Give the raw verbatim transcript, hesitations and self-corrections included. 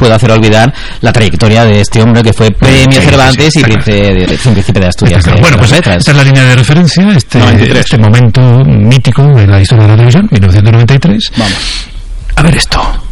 puedo hacer olvidar la trayectoria de este hombre que fue premio sí, Cervantes sí, sí, y príncipe de Asturias. De bueno, pues letras. Esta es la línea de referencia, este, este momento mítico en la historia de la televisión, mil novecientos noventa y tres. Vamos. A ver esto.